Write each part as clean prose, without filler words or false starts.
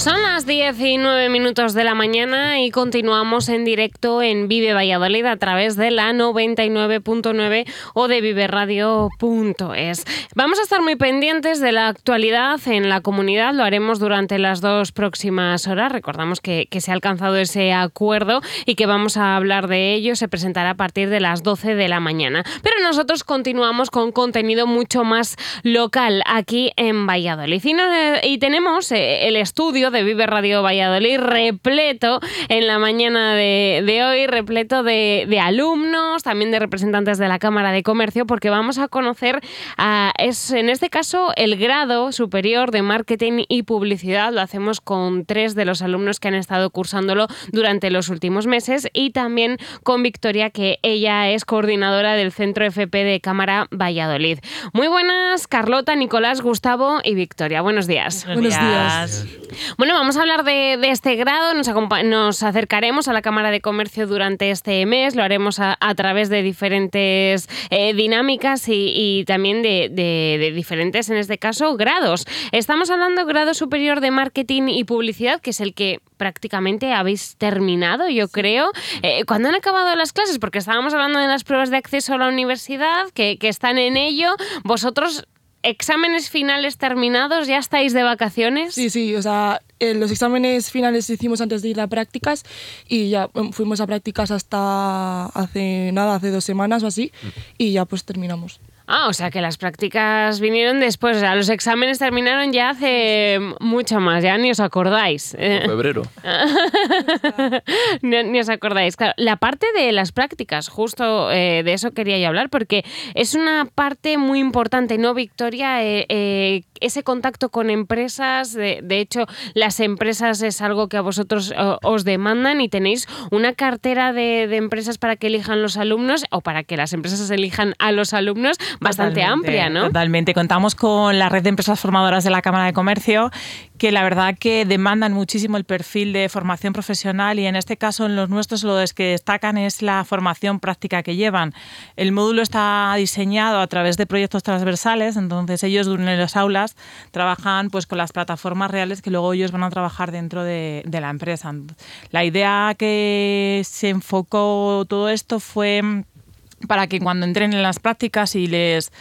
Son las 10:09 de la mañana y continuamos en directo en Vive Valladolid a través de la 99.9 o de viveradio.es. Vamos a estar muy pendientes de la actualidad en la comunidad, lo haremos durante las 2 próximas horas. Recordamos que se ha alcanzado ese acuerdo y que vamos a hablar de ello. Se presentará a partir de las 12 de la mañana. Pero nosotros continuamos con contenido mucho más local aquí en Valladolid. Y tenemos el estudio de Vive Radio Valladolid repleto en la mañana de hoy, repleto de alumnos, también de representantes de la Cámara de Comercio, porque vamos a conocer, en este caso, el grado superior de Marketing y Publicidad. Lo hacemos con 3 de los alumnos que han estado cursándolo durante los últimos meses y también con Victoria, que ella es coordinadora del Centro FP de Cámara Valladolid. Muy buenas, Carlota, Nicolás, Gustavo y Victoria. Buenos días. Buenos días. Bueno, vamos a hablar de este grado. Nos acercaremos a la Cámara de Comercio durante este mes. Lo haremos a través de diferentes dinámicas y también de diferentes, en este caso, grados. Estamos hablando del grado superior de Marketing y Publicidad, que es el que prácticamente habéis terminado, yo creo. ¿Cuándo han acabado las clases? Porque estábamos hablando de las pruebas de acceso a la universidad, que están en ello. Vosotros, ¿exámenes finales terminados? ¿Ya estáis de vacaciones? Sí, o sea, los exámenes finales hicimos antes de ir a prácticas y ya fuimos a prácticas hasta hace 2 semanas o así y ya pues terminamos. O sea que las prácticas vinieron después, o sea, los exámenes terminaron ya hace mucho más, ya ni os acordáis. Febrero. ni os acordáis. Claro, la parte de las prácticas, justo de eso quería yo hablar, porque es una parte muy importante, ¿no, Victoria? Ese contacto con empresas, de hecho, las empresas es algo que a vosotros os demandan y tenéis una cartera de empresas para que elijan los alumnos o para que las empresas elijan a los alumnos bastante amplia, ¿no? Totalmente. Contamos con la red de empresas formadoras de la Cámara de Comercio, que la verdad que demandan muchísimo el perfil de formación profesional y en este caso en los nuestros lo que destacan es la formación práctica que llevan. El módulo está diseñado a través de proyectos transversales, entonces ellos en las aulas trabajan pues con las plataformas reales que luego ellos van a trabajar dentro de la empresa. La idea que se enfocó todo esto fue para que cuando entren en las prácticas y les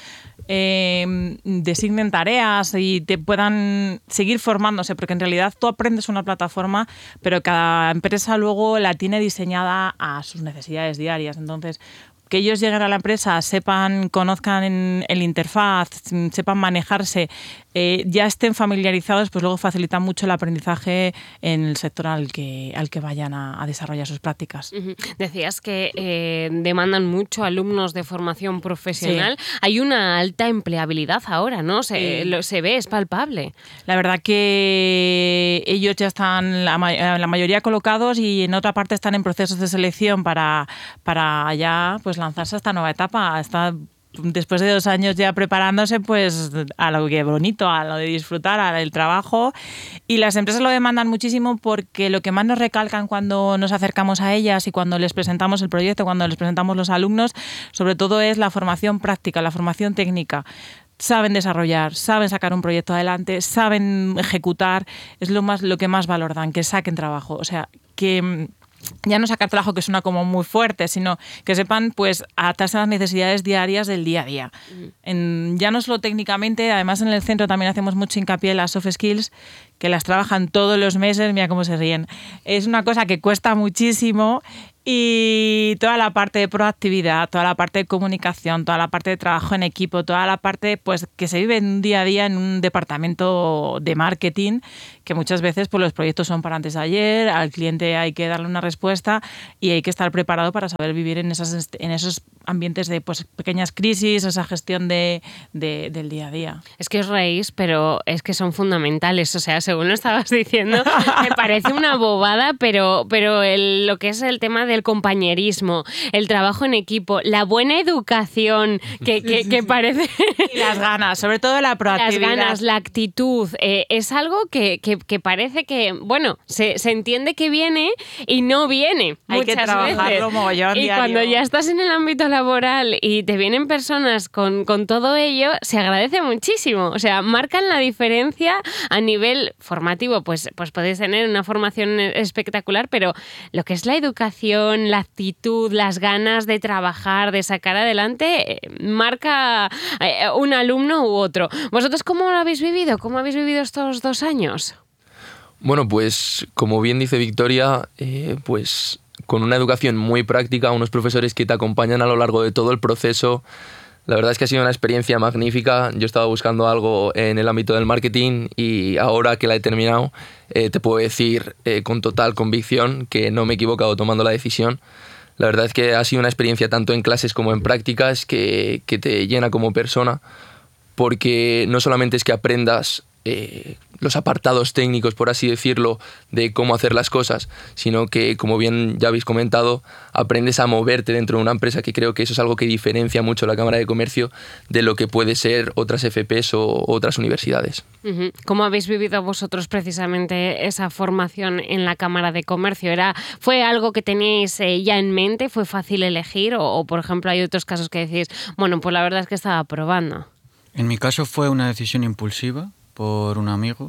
designen tareas y te puedan seguir formándose, porque en realidad tú aprendes una plataforma, pero cada empresa luego la tiene diseñada a sus necesidades diarias. Entonces, que ellos lleguen a la empresa, conozcan el interfaz, sepan manejarse, ya estén familiarizados, pues luego facilita mucho el aprendizaje en el sector al que vayan a desarrollar sus prácticas. Decías que demandan mucho alumnos de formación profesional. Sí. Hay una alta empleabilidad ahora, ¿no? Se ve, es palpable. La verdad que ellos ya están la mayoría colocados y en otra parte están en procesos de selección para ya pues lanzarse a esta nueva etapa. Después de 2 años ya preparándose pues a lo que bonito, a lo de disfrutar, al trabajo. Y las empresas lo demandan muchísimo porque lo que más nos recalcan cuando nos acercamos a ellas y cuando les presentamos el proyecto, cuando les presentamos los alumnos, sobre todo es la formación práctica, la formación técnica. Saben desarrollar, saben sacar un proyecto adelante, saben ejecutar, es lo que más valor dan, que saquen trabajo. O sea, que ya no sacar trabajo, que suena como muy fuerte, sino que sepan pues adaptarse a las necesidades diarias del día a día. Ya no solo técnicamente, además en el centro también hacemos mucho hincapié en las soft skills, que las trabajan todos los meses, mira cómo se ríen. Es una cosa que cuesta muchísimo y toda la parte de proactividad, toda la parte de comunicación, toda la parte de trabajo en equipo, toda la parte pues que se vive en un día a día en un departamento de marketing, que muchas veces pues los proyectos son para antes de ayer, al cliente hay que darle una respuesta y hay que estar preparado para saber vivir en esos ambientes de pues pequeñas crisis, esa gestión del día a día. Es que os reís, pero es que son fundamentales. O sea, según lo estabas diciendo, me parece una bobada, pero lo que es el tema del compañerismo, el trabajo en equipo, la buena educación que parece... Y las ganas, sobre todo la proactividad. Las ganas, la actitud, es algo que parece que, bueno, se entiende que viene y no viene. Hay que trabajarlo mogollón y diario. Cuando ya estás en el ámbito laboral y te vienen personas con todo ello, se agradece muchísimo. O sea, marcan la diferencia a nivel formativo. Pues podéis tener una formación espectacular, pero lo que es la educación, la actitud, las ganas de trabajar, de sacar adelante, marca un alumno u otro. ¿Vosotros cómo lo habéis vivido? ¿Cómo habéis vivido estos 2 años? Bueno, pues como bien dice Victoria, pues con una educación muy práctica, unos profesores que te acompañan a lo largo de todo el proceso. La verdad es que ha sido una experiencia magnífica. Yo estaba buscando algo en el ámbito del marketing y ahora que la he terminado, te puedo decir con total convicción que no me he equivocado tomando la decisión. La verdad es que ha sido una experiencia tanto en clases como en prácticas que te llena como persona, porque no solamente es que aprendas los apartados técnicos, por así decirlo, de cómo hacer las cosas, sino que, como bien ya habéis comentado, aprendes a moverte dentro de una empresa, que creo que eso es algo que diferencia mucho la Cámara de Comercio de lo que puede ser otras FPs o otras universidades. ¿Cómo habéis vivido vosotros precisamente esa formación en la Cámara de Comercio? ¿Fue algo que teníais ya en mente? ¿Fue fácil elegir? O, por ejemplo, hay otros casos que decís, bueno, pues la verdad es que estaba probando. En mi caso fue una decisión impulsiva por un amigo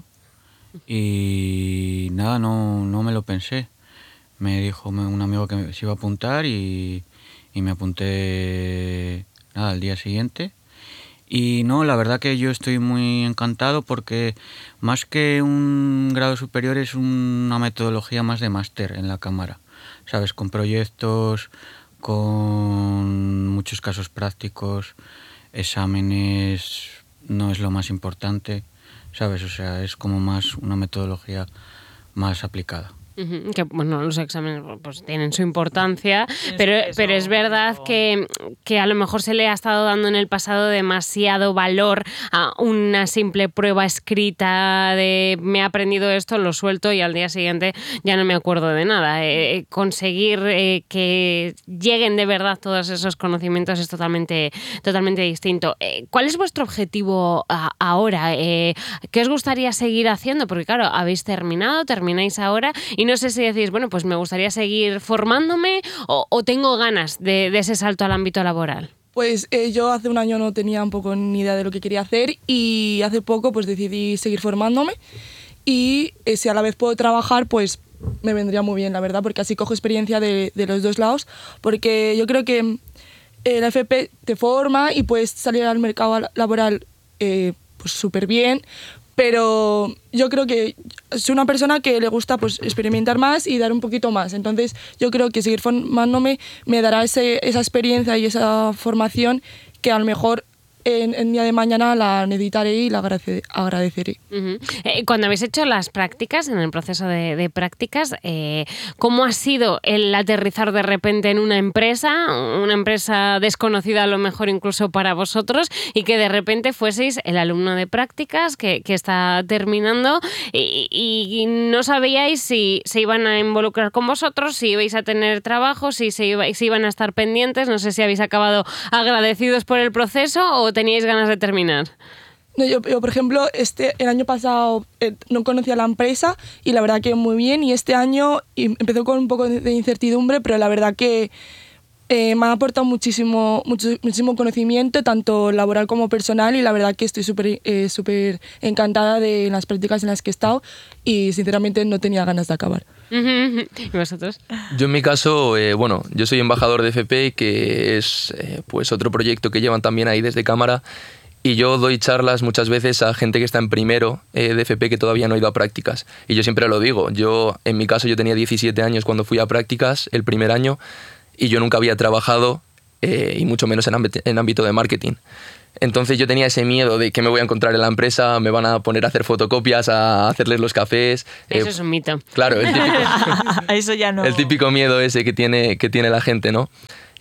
y nada, no me lo pensé. Me dijo un amigo que se iba a apuntar y me apunté nada, al día siguiente. Y no, la verdad que yo estoy muy encantado porque más que un grado superior es una metodología más de máster en la Cámara, ¿sabes? Con proyectos, con muchos casos prácticos, exámenes no es lo más importante, ¿sabes? O sea, es como más una metodología más aplicada. Que bueno, los exámenes pues tienen su importancia, pero es verdad que a lo mejor se le ha estado dando en el pasado demasiado valor a una simple prueba escrita de me he aprendido esto, lo suelto y al día siguiente ya no me acuerdo de nada. Conseguir que lleguen de verdad todos esos conocimientos es totalmente distinto. ¿Cuál es vuestro objetivo ahora? ¿Qué os gustaría seguir haciendo? Porque claro, termináis ahora y no sé si decís, bueno, pues me gustaría seguir formándome o tengo ganas de ese salto al ámbito laboral. Pues yo hace un año no tenía un poco ni idea de lo que quería hacer y hace poco pues decidí seguir formándome y si a la vez puedo trabajar pues me vendría muy bien, la verdad, porque así cojo experiencia de los dos lados, porque yo creo que la FP te forma y puedes salir al mercado laboral pues súper bien. Pero yo creo que soy una persona que le gusta pues experimentar más y dar un poquito más. Entonces yo creo que seguir formándome me dará esa experiencia y esa formación que a lo mejor en día de mañana la necesitaré y la agradeceré. Cuando habéis hecho las prácticas, en el proceso de prácticas, ¿cómo ha sido el aterrizar de repente en una empresa desconocida a lo mejor incluso para vosotros y que de repente fueseis el alumno de prácticas que está terminando y no sabíais si se iban a involucrar con vosotros, si ibais a tener trabajo, si iban a estar pendientes? No sé si habéis acabado agradecidos por el proceso o teníais ganas de terminar. No, yo, por ejemplo, el año pasado no conocía la empresa y la verdad que muy bien, y este año empezó con un poco de incertidumbre, pero la verdad que me ha aportado muchísimo conocimiento, tanto laboral como personal, y la verdad que estoy súper encantada de las prácticas en las que he estado y sinceramente no tenía ganas de acabar. ¿Y vosotros? Yo en mi caso, yo soy embajador de FP, que es pues otro proyecto que llevan también ahí desde Cámara, y yo doy charlas muchas veces a gente que está en primero de FP que todavía no ha ido a prácticas. Y yo siempre lo digo, en mi caso yo tenía 17 años cuando fui a prácticas el primer año y yo nunca había trabajado y mucho menos en ámbito de marketing. Entonces yo tenía ese miedo de que me voy a encontrar en la empresa, me van a poner a hacer fotocopias, a hacerles los cafés. Eso es un mito. Claro, Eso ya no. El típico miedo ese que tiene la gente, ¿no?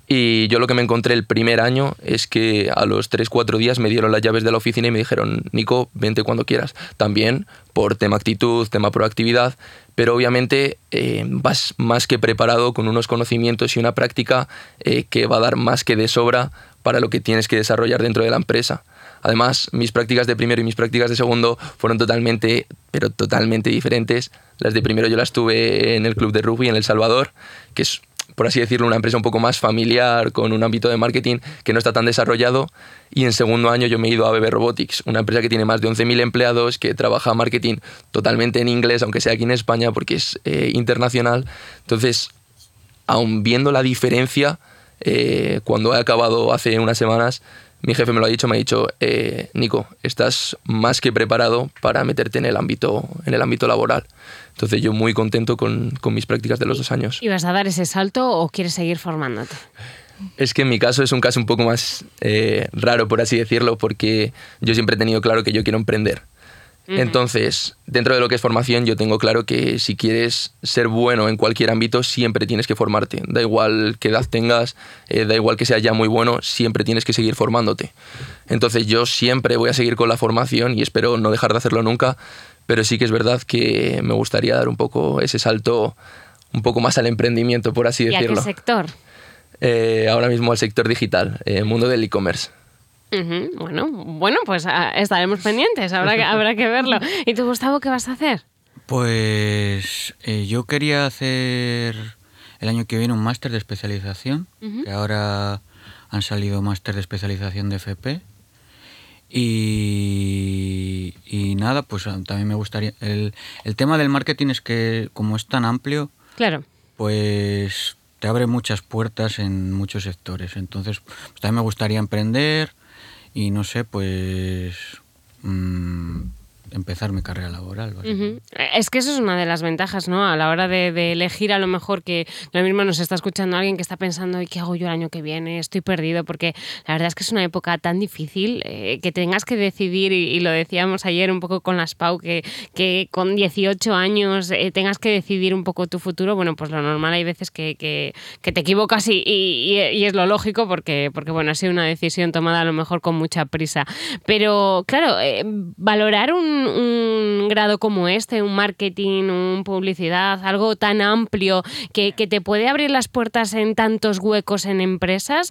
Y yo lo que me encontré el primer año es que a los 3-4 días me dieron las llaves de la oficina y me dijeron, Nico, vente cuando quieras. También por tema actitud, tema proactividad, pero obviamente vas más que preparado con unos conocimientos y una práctica que va a dar más que de sobra para lo que tienes que desarrollar dentro de la empresa. Además, mis prácticas de primero y mis prácticas de segundo fueron totalmente diferentes. Las de primero yo las tuve en el club de rugby en El Salvador, que es, por así decirlo, una empresa un poco más familiar, con un ámbito de marketing que no está tan desarrollado. Y en segundo año yo me he ido a BB Robotics, una empresa que tiene más de 11.000 empleados, que trabaja marketing totalmente en inglés, aunque sea aquí en España, porque es internacional. Entonces, aun viendo la diferencia, cuando he acabado hace unas semanas, mi jefe me lo ha dicho, Nico, estás más que preparado para meterte en el ámbito laboral. Entonces yo muy contento con mis prácticas de los 2 años. ¿Y vas a dar ese salto o quieres seguir formándote? Es que en mi caso es un caso un poco más raro, por así decirlo, porque yo siempre he tenido claro que yo quiero emprender. Entonces, dentro de lo que es formación, yo tengo claro que si quieres ser bueno en cualquier ámbito, siempre tienes que formarte. Da igual qué edad tengas, da igual que seas ya muy bueno, siempre tienes que seguir formándote. Entonces, yo siempre voy a seguir con la formación y espero no dejar de hacerlo nunca, pero sí que es verdad que me gustaría dar un poco ese salto un poco más al emprendimiento, por así decirlo. ¿Y a qué sector? Ahora mismo al sector digital, mundo del e-commerce. Bueno, pues estaremos pendientes, habrá que verlo. ¿Y tú, Gustavo, qué vas a hacer? Pues yo quería hacer el año que viene un máster de especialización, que ahora han salido máster de especialización de FP. Y nada, pues también me gustaría... El tema del marketing es que como es tan amplio, claro, pues te abre muchas puertas en muchos sectores. Entonces, pues también me gustaría emprender y no sé, pues empezar mi carrera laboral. Es que eso es una de las ventajas, ¿no? A la hora de elegir, a lo mejor que lo mismo nos está escuchando alguien que está pensando, ¿y qué hago yo el año que viene? Estoy perdido, porque la verdad es que es una época tan difícil que tengas que decidir, y lo decíamos ayer un poco con las Pau, que con 18 años tengas que decidir un poco tu futuro. Bueno, pues lo normal hay veces que te equivocas y es lo lógico, porque bueno, ha sido una decisión tomada a lo mejor con mucha prisa. Pero claro, valorar un grado como este, un marketing, un publicidad, algo tan amplio que te puede abrir las puertas en tantos huecos en empresas,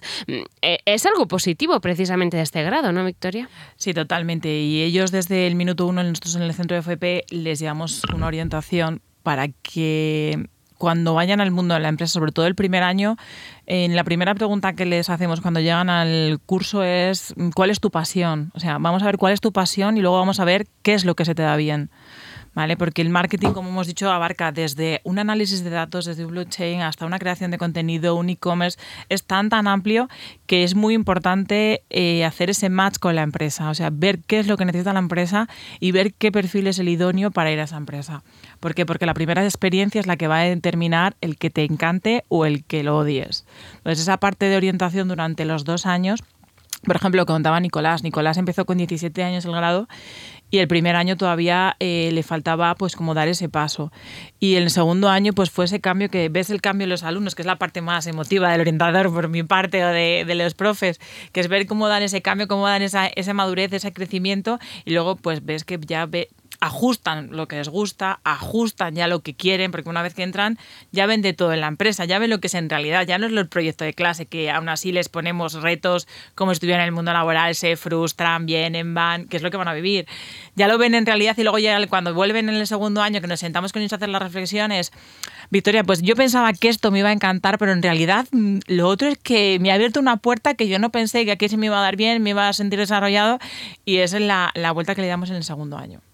es algo positivo precisamente de este grado, ¿no, Victoria? Sí, totalmente. Y ellos desde el minuto 1, nosotros en el centro de FP les llevamos una orientación para que cuando vayan al mundo de la empresa, sobre todo el primer año, en la primera pregunta que les hacemos cuando llegan al curso es ¿cuál es tu pasión? O sea, vamos a ver cuál es tu pasión y luego vamos a ver qué es lo que se te da bien. ¿Vale? Porque el marketing, como hemos dicho, abarca desde un análisis de datos, desde un blockchain, hasta una creación de contenido, un e-commerce. Es tan amplio que es muy importante hacer ese match con la empresa. O sea, ver qué es lo que necesita la empresa y ver qué perfil es el idóneo para ir a esa empresa. ¿Por qué? Porque la primera experiencia es la que va a determinar el que te encante o el que lo odies. Entonces, esa parte de orientación durante los 2 años, por ejemplo, lo que contaba Nicolás. Nicolás empezó con 17 años el grado y el primer año todavía le faltaba pues como dar ese paso. Y el segundo año pues fue ese cambio que ves el cambio en los alumnos, que es la parte más emotiva del orientador por mi parte o de los profes, que es ver cómo dan ese cambio, cómo dan esa madurez, ese crecimiento y luego pues ves que ya ajustan lo que les gusta, ajustan ya lo que quieren, porque una vez que entran ya ven de todo en la empresa, ya ven lo que es en realidad, ya no es el proyecto de clase, que aún así les ponemos retos como si estuvieran en el mundo laboral, se frustran, vienen, van, que es lo que van a vivir. Ya lo ven en realidad y luego ya cuando vuelven en el segundo año, que nos sentamos con ellos a hacer las reflexiones, Victoria, pues yo pensaba que esto me iba a encantar, pero en realidad lo otro es que me ha abierto una puerta que yo no pensé que aquí se me iba a dar bien, me iba a sentir desarrollado, y esa es la vuelta que le damos en el segundo año.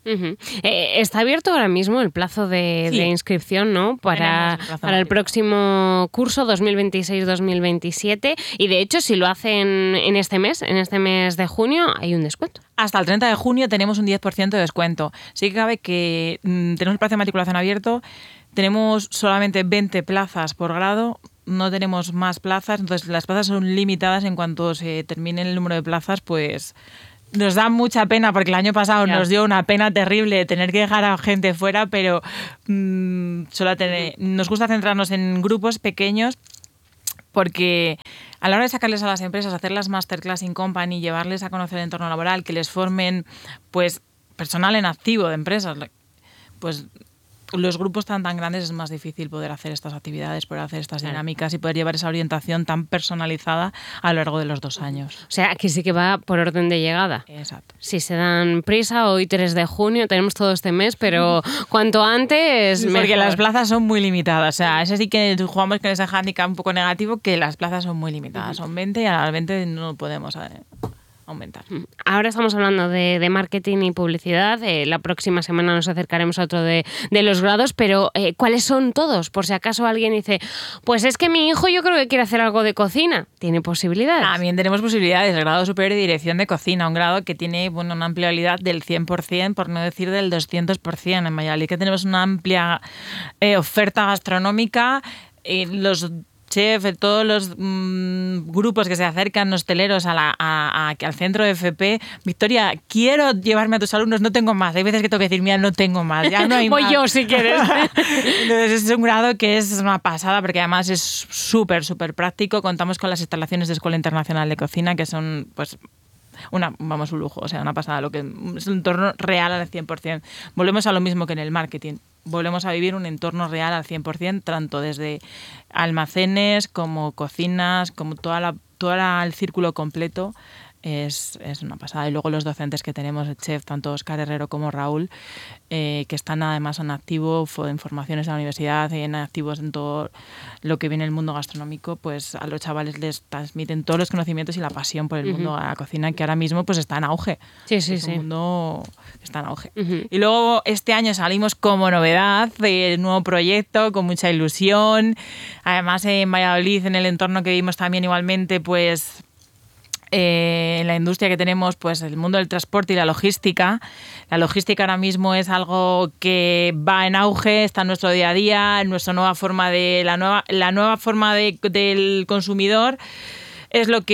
Está abierto ahora mismo el plazo de inscripción, ¿no? Para el próximo curso 2026-2027, y de hecho si lo hacen en este mes de junio, hay un descuento. Hasta el 30 de junio tenemos un 10% de descuento. Sí que cabe que tenemos el plazo de matriculación abierto, tenemos solamente 20 plazas por grado, no tenemos más plazas, entonces las plazas son limitadas. En cuanto se termine el número de plazas, pues nos da mucha pena, porque el año pasado nos dio una pena terrible tener que dejar a gente fuera, pero nos gusta centrarnos en grupos pequeños porque a la hora de sacarles a las empresas, hacer las masterclass in company, llevarles a conocer el entorno laboral, que les formen pues personal en activo de empresas, pues los grupos tan grandes es más difícil poder hacer estas actividades, poder hacer estas dinámicas y poder llevar esa orientación tan personalizada a lo largo de los 2 años. O sea, aquí sí que va por orden de llegada. Exacto. Si se dan prisa, hoy 3 de junio, tenemos todo este mes, pero cuanto antes mejor. Porque las plazas son muy limitadas. O sea, ese sí que jugamos con ese hándicap un poco negativo, que las plazas son muy limitadas. Son 20 y a las 20 no podemos aumentar. Ahora estamos hablando de marketing y publicidad. La próxima semana nos acercaremos a otro de los grados, pero ¿cuáles son todos? Por si acaso alguien dice, pues es que mi hijo yo creo que quiere hacer algo de cocina. ¿Tiene posibilidades? También tenemos posibilidades. El grado superior de dirección de cocina, un grado que tiene una empleabilidad del 100%, por no decir del 200%. En Valladolid que tenemos una amplia oferta gastronómica. Los chefs, todos los grupos que se acercan, hosteleros al centro de FP. Victoria, quiero llevarme a tus alumnos, no tengo más. Hay veces que tengo que decir, mira, no tengo más, ya no hay Voy más. yo, si quieres. Entonces es un grado que es una pasada, porque además es súper práctico. Contamos con las instalaciones de Escuela Internacional de Cocina, que son, pues, un lujo, o sea, una pasada, lo que es un entorno real al 100%. Volvemos a lo mismo que en el marketing. Volvemos a vivir un entorno real al 100%, tanto desde almacenes como cocinas, como todo el círculo completo. Es una pasada. Y luego los docentes que tenemos, el chef, tanto Óscar Herrero como Raúl, que están además en activo en formaciones en la universidad y en activos en todo lo que viene el mundo gastronómico, pues a los chavales les transmiten todos los conocimientos y la pasión por el mundo de la cocina, que ahora mismo pues está en auge. Sí. Es un mundo que está en auge. Y luego este año salimos como novedad de nuevo proyecto, con mucha ilusión. Además en Valladolid, en el entorno que vivimos también igualmente, pues en la industria que tenemos, pues el mundo del transporte y la logística. La logística ahora mismo es algo que va en auge, está en nuestro día a día, en nuestra nueva forma la nueva forma del consumidor. Es lo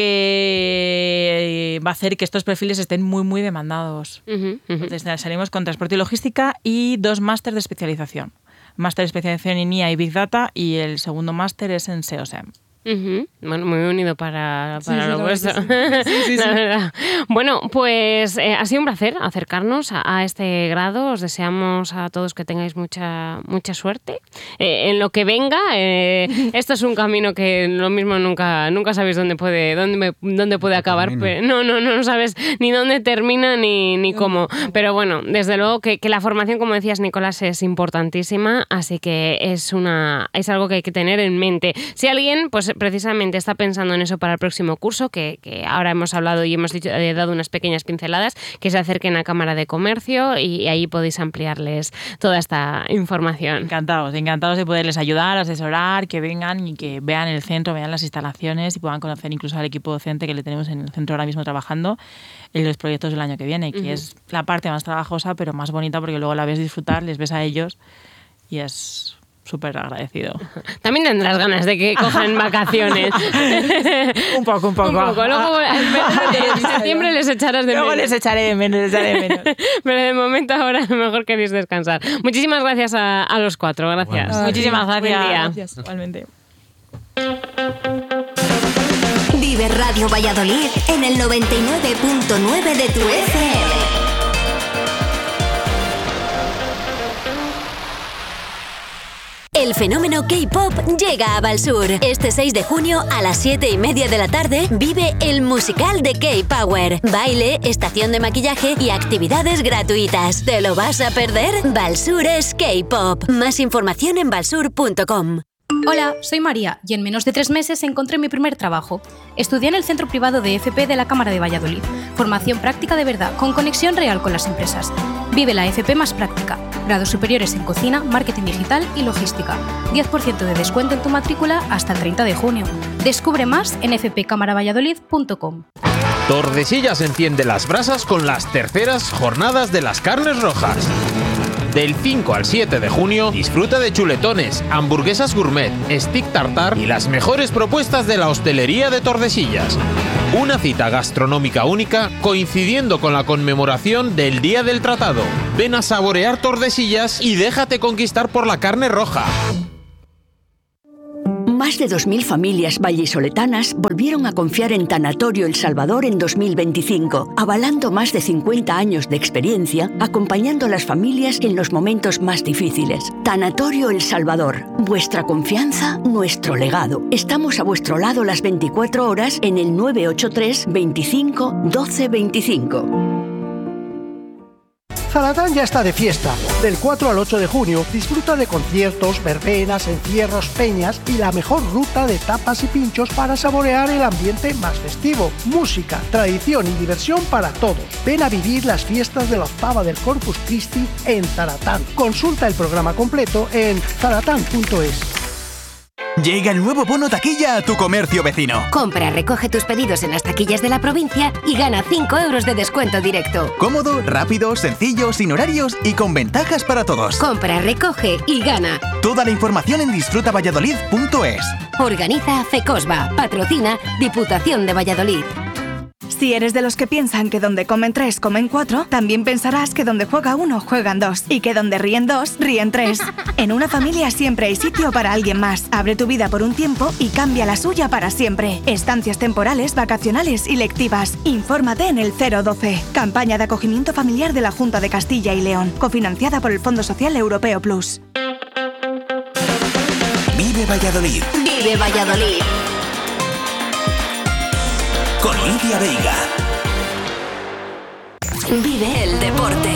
que va a hacer que estos perfiles estén muy demandados. Entonces salimos con transporte y logística y 2 másteres de especialización. Máster de especialización en IA y Big Data, y el segundo máster es en SEO-SEM. Bueno, muy unido para lo vuestro. Sí. La verdad. Bueno, pues ha sido un placer acercarnos a este grado. Os deseamos a todos que tengáis mucha suerte en lo que venga. Esto es un camino que lo mismo nunca sabéis dónde puede acabar. Pero no sabes ni dónde termina ni cómo. Pero bueno, desde luego que la formación, como decías, Nicolás, es importantísima, así que es algo que hay que tener en mente. Si alguien, pues precisamente está pensando en eso para el próximo curso, que ahora hemos hablado y hemos dado unas pequeñas pinceladas, que se acerquen a Cámara de Comercio y ahí podéis ampliarles toda esta información. Encantados de poderles ayudar, asesorar, que vengan y que vean el centro, vean las instalaciones y puedan conocer incluso al equipo docente que le tenemos en el centro ahora mismo trabajando en los proyectos del año que viene, que es la parte más trabajosa pero más bonita, porque luego la ves disfrutar, les ves a ellos y es súper agradecido. También tendrás ganas de que cojan vacaciones. Un poco. Luego en septiembre les echarás de menos. Luego les echaré de menos. Pero de momento ahora a lo mejor queréis descansar. Muchísimas gracias a los 4. Gracias. Bueno. Muchísimas gracias. Buen día. Gracias. Igualmente. Vive Radio Valladolid en el 99.9 de tu FM. El fenómeno K-pop llega a Valsur. Este 6 de junio a las 7:30 de la tarde vive el musical de K-Power. Baile, estación de maquillaje y actividades gratuitas. ¿Te lo vas a perder? Valsur es K-pop. Más información en valsur.com. Hola, soy María y en menos de 3 meses encontré mi primer trabajo. Estudié en el Centro Privado de FP de la Cámara de Valladolid. Formación práctica de verdad, con conexión real con las empresas. Vive la FP más práctica. Grados superiores en cocina, marketing digital y logística. 10% de descuento en tu matrícula hasta el 30 de junio. Descubre más en fpcamaravalladolid.com. Tordesillas enciende las brasas con las terceras jornadas de las carnes rojas. Del 5 al 7 de junio, disfruta de chuletones, hamburguesas gourmet, stick tartar y las mejores propuestas de la hostelería de Tordesillas. Una cita gastronómica única coincidiendo con la conmemoración del Día del Tratado. Ven a saborear Tordesillas y déjate conquistar por la carne roja. Más de 2.000 familias vallisoletanas volvieron a confiar en Tanatorio El Salvador en 2025, avalando más de 50 años de experiencia, acompañando a las familias en los momentos más difíciles. Tanatorio El Salvador, vuestra confianza, nuestro legado. Estamos a vuestro lado las 24 horas en el 983 25 12 25. Zaratán ya está de fiesta. Del 4 al 8 de junio disfruta de conciertos, verbenas, encierros, peñas y la mejor ruta de tapas y pinchos para saborear el ambiente más festivo. Música, tradición y diversión para todos. Ven a vivir las fiestas de la octava del Corpus Christi en Zaratán. Consulta el programa completo en zaratán.es. Llega el nuevo bono taquilla a tu comercio vecino. Compra, recoge tus pedidos en las taquillas de la provincia y gana 5 euros de descuento directo. Cómodo, rápido, sencillo, sin horarios y con ventajas para todos. Compra, recoge y gana. Toda la información en disfrutavalladolid.es. Organiza FECOSBA. Patrocina Diputación de Valladolid. Si eres de los que piensan que donde comen 3, comen 4, también pensarás que donde juega 1, juegan 2 y que donde ríen 2, ríen 3. En una familia siempre hay sitio para alguien más. Abre tu vida por un tiempo y cambia la suya para siempre. Estancias temporales, vacacionales y lectivas. Infórmate en el 012. Campaña de acogimiento familiar de la Junta de Castilla y León, cofinanciada por el Fondo Social Europeo Plus. Vive Valladolid. Vive Valladolid. Con Lidia Veiga. Vive el deporte.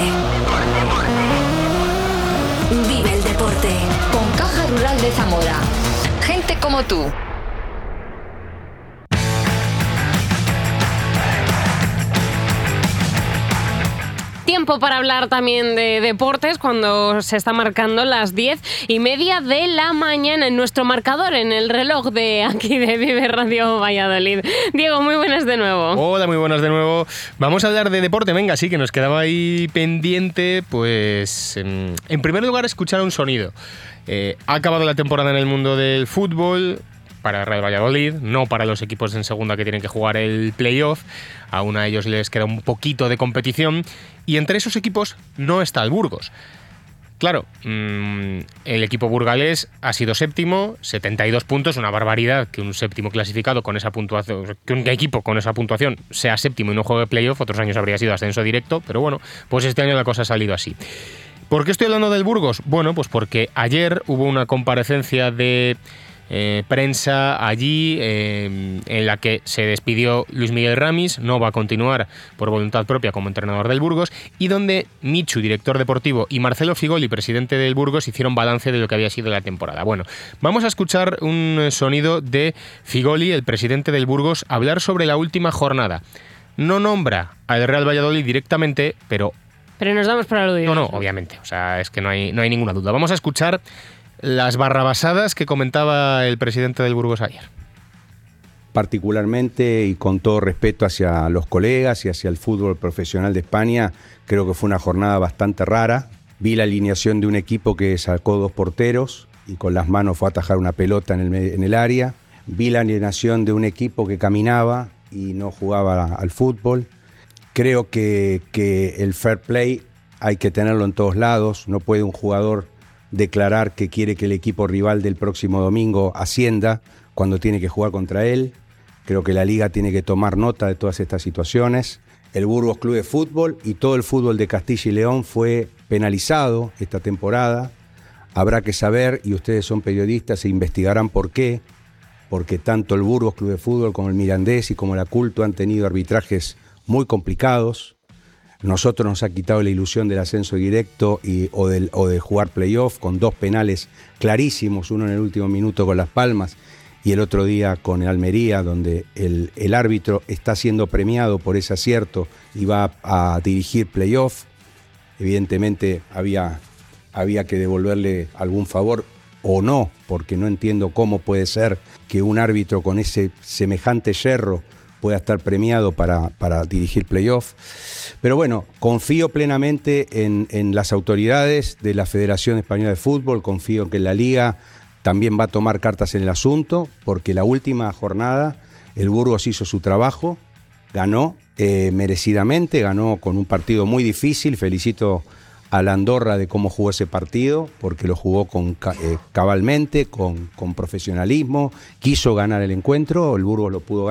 Vive el deporte. Con Caja Rural de Zamora. Gente como tú. Tiempo para hablar también de deportes cuando se está marcando las 10:30 de la mañana en nuestro marcador, en el reloj de aquí de Vive Radio Valladolid. Diego, muy buenas de nuevo. Hola, muy buenas de nuevo. Vamos a hablar de deporte, venga, sí, que nos quedaba ahí pendiente, pues en primer lugar escuchar un sonido. Ha acabado la temporada en el mundo del fútbol, para Real Valladolid, no para los equipos en segunda que tienen que jugar el playoff. Aún a ellos les queda un poquito de competición y entre esos equipos no está el Burgos. Claro, el equipo burgalés ha sido séptimo, 72 puntos, una barbaridad que un séptimo clasificado con esa puntuación, que un equipo con esa puntuación sea séptimo y no juegue playoff. Otros años habría sido ascenso directo, pero bueno, pues este año la cosa ha salido así. ¿Por qué estoy hablando del Burgos? Bueno, pues porque ayer hubo una comparecencia de prensa allí en la que se despidió Luis Miguel Ramis, no va a continuar por voluntad propia como entrenador del Burgos, y donde Michu, director deportivo, y Marcelo Figoli, presidente del Burgos, hicieron balance de lo que había sido la temporada. Bueno, vamos a escuchar un sonido de Figoli, el presidente del Burgos, hablar sobre la última jornada. No nombra al Real Valladolid directamente, pero nos damos por aludidos. No, obviamente, o sea, es que no hay ninguna duda. Vamos a escuchar las barrabasadas que comentaba el presidente del Burgos ayer. Particularmente y con todo respeto hacia los colegas y hacia el fútbol profesional de España, creo que fue una jornada bastante rara. Vi la alineación de un equipo que sacó 2 porteros y con las manos fue a atajar una pelota en el área. Vi la alineación de un equipo que caminaba y no jugaba al fútbol. Creo que el fair play hay que tenerlo en todos lados. No puede un jugador declarar que quiere que el equipo rival del próximo domingo ascienda cuando tiene que jugar contra él. Creo que la liga tiene que tomar nota de todas estas situaciones. El Burgos Club de Fútbol y todo el fútbol de Castilla y León fue penalizado esta temporada. Habrá que saber, y ustedes son periodistas e investigarán por qué, porque tanto el Burgos Club de Fútbol como el Mirandés y como la Culto han tenido arbitrajes muy complicados. Nosotros nos ha quitado la ilusión del ascenso directo o de jugar playoff con 2 penales clarísimos, uno en el último minuto con Las Palmas y el otro día con el Almería, donde el árbitro está siendo premiado por ese acierto y va a dirigir playoff. Evidentemente había que devolverle algún favor o no, porque no entiendo cómo puede ser que un árbitro con ese semejante yerro pueda estar premiado para dirigir playoff. Pero bueno, confío plenamente en las autoridades de la Federación Española de Fútbol, confío en que la Liga también va a tomar cartas en el asunto, porque la última jornada el Burgos hizo su trabajo, ganó merecidamente, ganó con un partido muy difícil. Felicito a la Andorra de cómo jugó ese partido, porque lo jugó cabalmente, con profesionalismo, quiso ganar el encuentro, el Burgos lo pudo ganar.